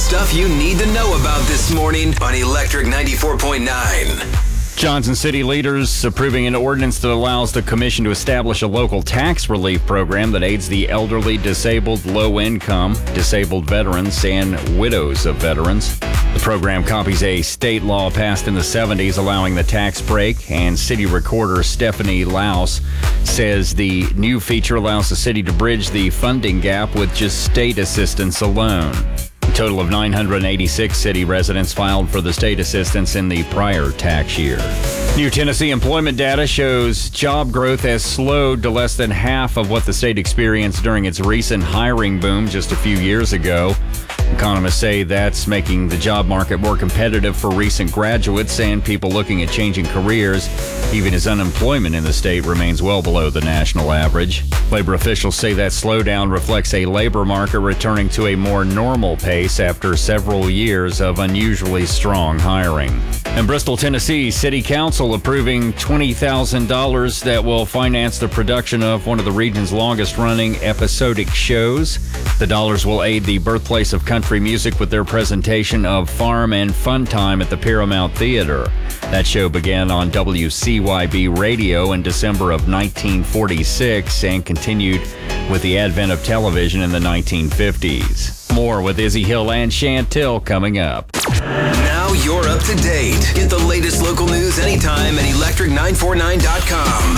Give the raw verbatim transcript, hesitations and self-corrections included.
Stuff you need to know about this morning on Electric ninety-four point nine. Johnson City leaders approving an ordinance that allows the commission to establish a local tax relief program that aids the elderly, disabled, low-income, disabled veterans, and widows of veterans. The program copies a state law passed in the seventies allowing the tax break, and city recorder Stephanie Laus says the new feature allows the city to bridge the funding gap with just state assistance alone. A total of nine hundred eighty-six city residents filed for the state assistance in the prior tax year. New Tennessee employment data shows job growth has slowed to less than half of what the state experienced during its recent hiring boom just a few years ago. Economists say that's making the job market more competitive for recent graduates and people looking at changing careers, even as unemployment in the state remains well below the national average. Labor officials say that slowdown reflects a labor market returning to a more normal pace after several years of unusually strong hiring. In Bristol, Tennessee, City Council approving twenty thousand dollars that will finance the production of one of the region's longest-running episodic shows. The dollars will aid the birthplace of country music with their presentation of Farm and Fun Time at the Paramount Theater. That show began on W C Y B radio in December of nineteen forty-six and continued with the advent of television in the nineteen fifties. More with Izzy Hill and Chantel coming up. Now you're up to date. Get the latest local news anytime at electric nine forty-nine dot com.